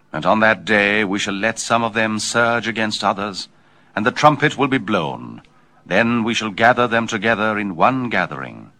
And on that day we shall let some of them surge against others, and the trumpet will be blown. Then we shall gather them together in one gathering,